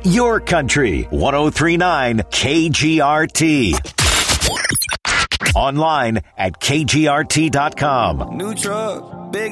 your country. 103.9 KGRT. Online at KGRT.com. New truck, big